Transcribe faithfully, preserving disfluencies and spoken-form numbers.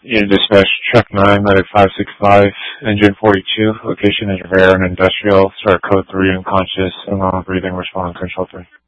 You dispatch truck nine, medic five six five, engine forty-two, location is rare and industrial, start code three, unconscious, and non-breathing, respond control three.